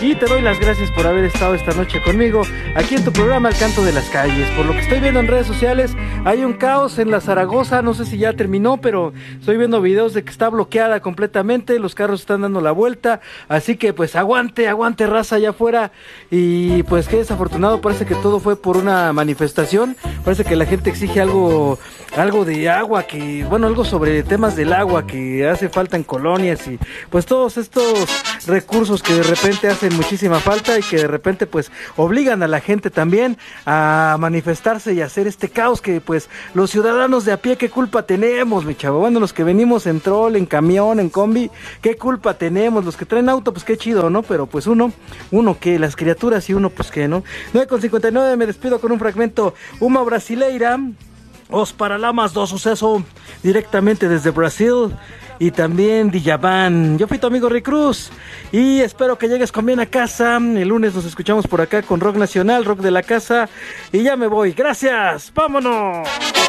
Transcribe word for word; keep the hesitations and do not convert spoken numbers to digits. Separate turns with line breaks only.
y te doy las gracias por haber estado esta noche conmigo aquí en tu programa El Canto de las Calles. Por lo que estoy viendo en redes sociales, hay un caos en la Zaragoza, no sé si ya terminó, pero estoy viendo videos de que está bloqueada completamente, los carros están dando la vuelta, así que pues aguante, aguante raza allá afuera, y pues qué desafortunado, parece que todo fue por una manifestación, parece que la gente exige algo, algo de agua, que bueno, algo sobre temas del agua que hace falta en colonias, y pues todos estos recursos que de repente hacen muchísima falta y que de repente pues obligan a la gente también a manifestarse y a hacer este caos que pues los ciudadanos de a pie, ¿qué culpa tenemos, mi chavo? Bueno, los que venimos en troll, en camión, en combi, ¿qué culpa tenemos? Los que traen auto, pues qué chido, ¿no? Pero pues uno, uno que, las criaturas, y uno pues que, ¿no? nueve con cincuenta y nueve, me despido con un fragmento, Uma Brasileira, Os Paralamas do Suceso, directamente desde Brasil. Y también Djavan. Yo fui tu amigo Rick Cruz y espero que llegues con bien a casa. El lunes nos escuchamos por acá con Rock Nacional, Rock de la Casa. Y ya me voy. Gracias. ¡Vámonos!